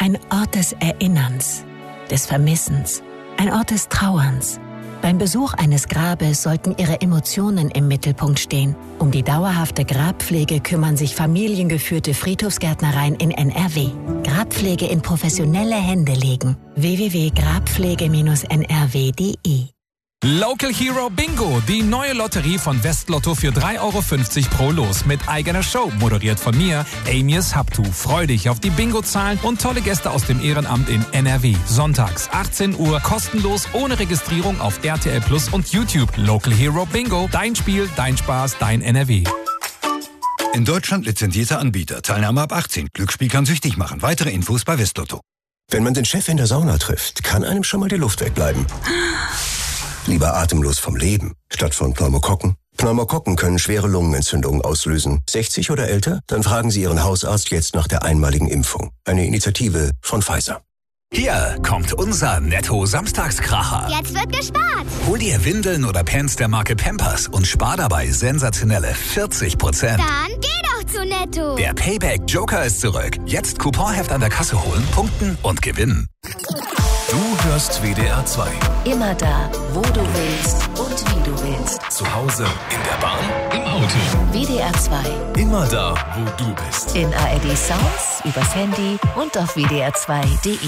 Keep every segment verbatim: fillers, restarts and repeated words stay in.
ein Ort des Erinnerns, des Vermissens, ein Ort des Trauerns. Beim Besuch eines Grabes sollten Ihre Emotionen im Mittelpunkt stehen. Um die dauerhafte Grabpflege kümmern sich familiengeführte Friedhofsgärtnereien in N R W. Grabpflege in professionelle Hände legen. w w w punkt grabpflege Bindestrich n r w punkt d e Local Hero Bingo, die neue Lotterie von Westlotto für drei Euro fünfzig pro Los mit eigener Show, moderiert von mir, Amias Habtu. Freu dich auf die Bingo-Zahlen und tolle Gäste aus dem Ehrenamt in N R W. Sonntags, achtzehn Uhr, kostenlos, ohne Registrierung auf R T L Plus und YouTube. Local Hero Bingo, dein Spiel, dein Spaß, dein N R W. In Deutschland lizenzierter Anbieter. Teilnahme ab achtzehn. Glücksspiel kann süchtig machen. Weitere Infos bei Westlotto. Wenn man den Chef in der Sauna trifft, kann einem schon mal die Luft wegbleiben. Lieber atemlos vom Leben, statt von Pneumokokken. Pneumokokken können schwere Lungenentzündungen auslösen. sechzig oder älter? Dann fragen Sie Ihren Hausarzt jetzt nach der einmaligen Impfung. Eine Initiative von Pfizer. Hier kommt unser Netto-Samstagskracher. Jetzt wird gespart. Hol dir Windeln oder Pants der Marke Pampers und spar dabei sensationelle vierzig Prozent. Dann geh doch zu Netto. Der Payback Joker ist zurück. Jetzt Couponheft an der Kasse holen, punkten und gewinnen. Du hörst W D R zwei. Immer da, wo du willst und wie du willst. Zu Hause, in der Bahn, im Auto. W D R zwei. Immer da, wo du bist. In A R D Sounds, übers Handy und auf w d r zwei punkt d e.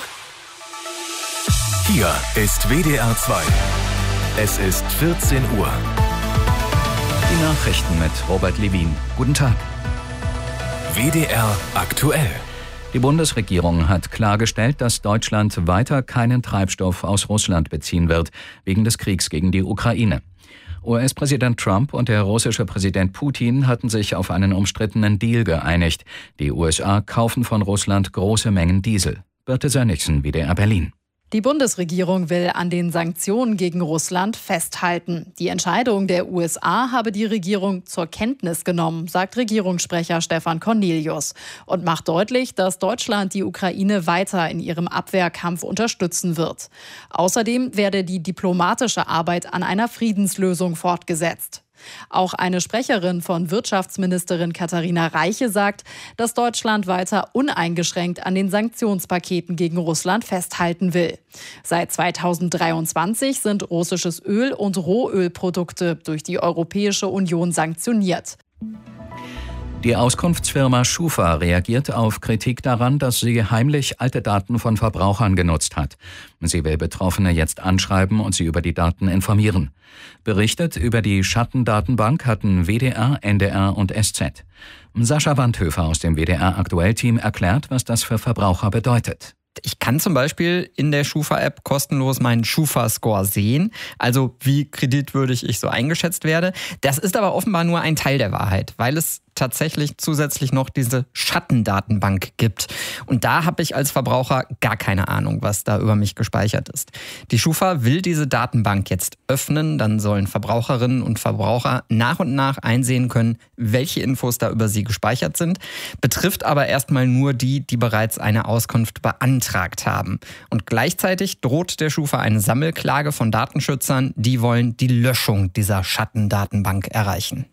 Hier ist W D R zwei. Es ist vierzehn Uhr. Die Nachrichten mit Robert Levin. Guten Tag. W D R aktuell. Die Bundesregierung hat klargestellt, dass Deutschland weiter keinen Treibstoff aus Russland beziehen wird, wegen des Kriegs gegen die Ukraine. U S-Präsident Trump und der russische Präsident Putin hatten sich auf einen umstrittenen Deal geeinigt. Die U S A kaufen von Russland große Mengen Diesel. Birte Sönnigsen, W D R Berlin. Die Bundesregierung will an den Sanktionen gegen Russland festhalten. Die Entscheidung der U S A habe die Regierung zur Kenntnis genommen, sagt Regierungssprecher Stefan Cornelius und macht deutlich, dass Deutschland die Ukraine weiter in ihrem Abwehrkampf unterstützen wird. Außerdem werde die diplomatische Arbeit an einer Friedenslösung fortgesetzt. Auch eine Sprecherin von Wirtschaftsministerin Katharina Reiche sagt, dass Deutschland weiter uneingeschränkt an den Sanktionspaketen gegen Russland festhalten will. Seit zweitausenddreiundzwanzig sind russisches Öl und Rohölprodukte durch die Europäische Union sanktioniert. Die Auskunftsfirma Schufa reagiert auf Kritik daran, dass sie heimlich alte Daten von Verbrauchern genutzt hat. Sie will Betroffene jetzt anschreiben und sie über die Daten informieren. Berichtet über die Schattendatenbank hatten W D R, N D R und S Z. Sascha Wandhöfer aus dem W D R-Aktuell-Team erklärt, was das für Verbraucher bedeutet. Ich kann zum Beispiel in der Schufa-App kostenlos meinen Schufa-Score sehen, also wie kreditwürdig ich so eingeschätzt werde. Das ist aber offenbar nur ein Teil der Wahrheit, weil es tatsächlich zusätzlich noch diese Schattendatenbank gibt. Und da habe ich als Verbraucher gar keine Ahnung, was da über mich gespeichert ist. Die Schufa will diese Datenbank jetzt öffnen, dann sollen Verbraucherinnen und Verbraucher nach und nach einsehen können, welche Infos da über sie gespeichert sind, betrifft aber erstmal nur die, die bereits eine Auskunft beantragt haben. Und gleichzeitig droht der Schufa eine Sammelklage von Datenschützern, die wollen die Löschung dieser Schattendatenbank erreichen.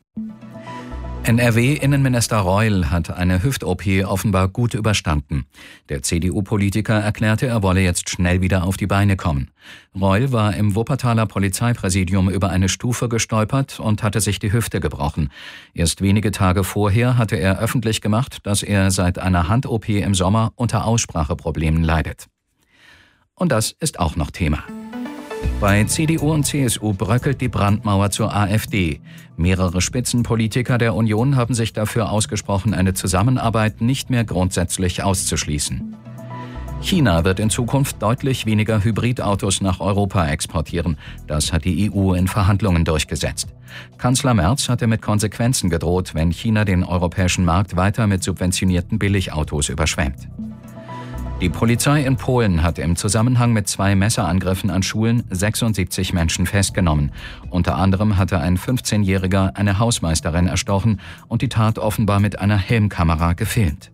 N R W-Innenminister Reul hat eine Hüft-O P offenbar gut überstanden. Der C D U-Politiker erklärte, er wolle jetzt schnell wieder auf die Beine kommen. Reul war im Wuppertaler Polizeipräsidium über eine Stufe gestolpert und hatte sich die Hüfte gebrochen. Erst wenige Tage vorher hatte er öffentlich gemacht, dass er seit einer Hand-O P im Sommer unter Ausspracheproblemen leidet. Und das ist auch noch Thema. Bei C D U und C S U bröckelt die Brandmauer zur AfD. Mehrere Spitzenpolitiker der Union haben sich dafür ausgesprochen, eine Zusammenarbeit nicht mehr grundsätzlich auszuschließen. China wird in Zukunft deutlich weniger Hybridautos nach Europa exportieren. Das hat die E U in Verhandlungen durchgesetzt. Kanzler Merz hatte mit Konsequenzen gedroht, wenn China den europäischen Markt weiter mit subventionierten Billigautos überschwemmt. Die Polizei in Polen hat im Zusammenhang mit zwei Messerangriffen an Schulen sechsundsiebzig Menschen festgenommen. Unter anderem hatte ein fünfzehnjähriger eine Hausmeisterin erstochen und die Tat offenbar mit einer Helmkamera gefilmt.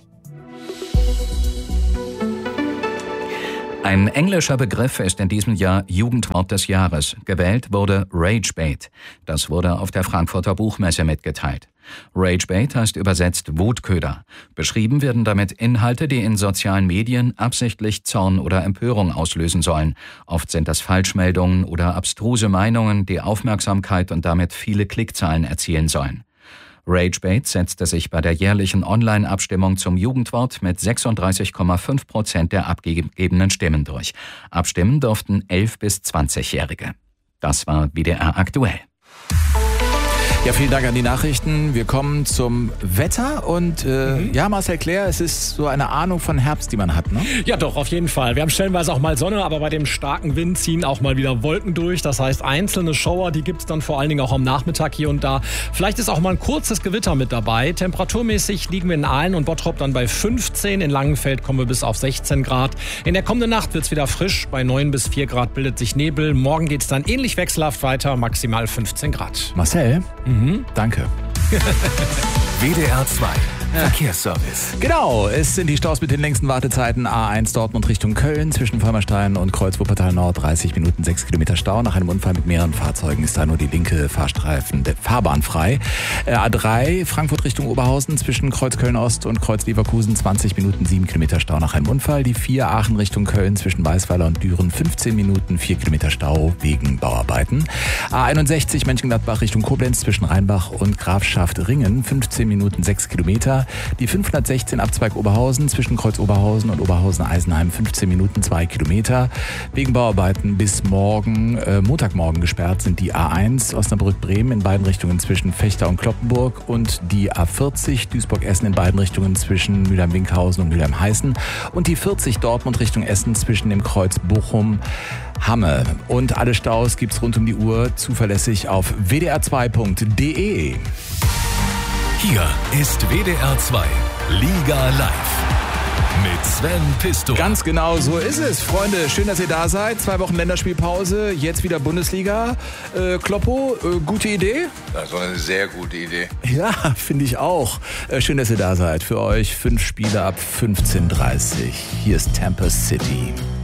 Ein englischer Begriff ist in diesem Jahr Jugendwort des Jahres. Gewählt wurde Ragebait. Das wurde auf der Frankfurter Buchmesse mitgeteilt. Ragebait heißt übersetzt Wutköder. Beschrieben werden damit Inhalte, die in sozialen Medien absichtlich Zorn oder Empörung auslösen sollen. Oft sind das Falschmeldungen oder abstruse Meinungen, die Aufmerksamkeit und damit viele Klickzahlen erzielen sollen. Ragebait setzte sich bei der jährlichen Online-Abstimmung zum Jugendwort mit sechsunddreißig Komma fünf Prozent der abgegebenen Stimmen durch. Abstimmen durften elf- bis zwanzigjährige. Das war W D R aktuell. Ja, vielen Dank an die Nachrichten. Wir kommen zum Wetter und äh, mhm. ja, Marcel Claire, es ist so eine Ahnung von Herbst, die man hat, ne? Ja, doch, auf jeden Fall. Wir haben stellenweise auch mal Sonne, aber bei dem starken Wind ziehen auch mal wieder Wolken durch. Das heißt, einzelne Schauer, die gibt's dann vor allen Dingen auch am Nachmittag hier und da. Vielleicht ist auch mal ein kurzes Gewitter mit dabei. Temperaturmäßig liegen wir in Aalen und Bottrop dann bei fünfzehn. In Langenfeld kommen wir bis auf sechzehn Grad. In der kommenden Nacht wird's wieder frisch. Bei neun bis vier Grad bildet sich Nebel. Morgen geht's dann ähnlich wechselhaft weiter, maximal fünfzehn Grad. Marcel? Mhm. Danke. W D R zwei Verkehrsservice. Genau, es sind die Staus mit den längsten Wartezeiten. A eins Dortmund Richtung Köln zwischen Vollmerstein und Kreuz Wuppertal Nord, dreißig Minuten, sechs Kilometer Stau. Nach einem Unfall mit mehreren Fahrzeugen ist da nur die linke Fahrstreifen der Fahrbahn frei. A drei Frankfurt Richtung Oberhausen zwischen Kreuz Köln Ost und Kreuz Leverkusen, zwanzig Minuten, sieben Kilometer Stau nach einem Unfall. Die vier Aachen Richtung Köln zwischen Weißweiler und Düren, fünfzehn Minuten, vier Kilometer Stau wegen Bauarbeiten. A einundsechzig Mönchengladbach Richtung Koblenz zwischen Rheinbach und Grafschaft Ringen, fünfzehn Minuten, sechs Kilometer. Die fünfhundertsechzehn Abzweig Oberhausen zwischen Kreuz Oberhausen und Oberhausen-Eisenheim, fünfzehn Minuten, zwei Kilometer. Wegen Bauarbeiten bis morgen, äh, Montagmorgen gesperrt sind die A eins Osnabrück-Bremen in beiden Richtungen zwischen Fechter und Cloppenburg und die A vierzig Duisburg-Essen in beiden Richtungen zwischen Mülheim-Winkhausen und Mülheim-Heißen und die vierzig Dortmund Richtung Essen zwischen dem Kreuz Bochum Hamme. Und alle Staus gibt's rund um die Uhr zuverlässig auf w d r zwei punkt d e. Hier ist W D R zwei Liga Live mit Sven Pisto. Ganz genau, so ist es. Freunde, schön, dass ihr da seid. Zwei Wochen Länderspielpause, jetzt wieder Bundesliga. Äh, Kloppo, äh, gute Idee? Das war eine sehr gute Idee. Ja, finde ich auch. Äh, schön, dass ihr da seid. Für euch fünf Spiele ab fünfzehn Uhr dreißig. Hier ist Tampa City.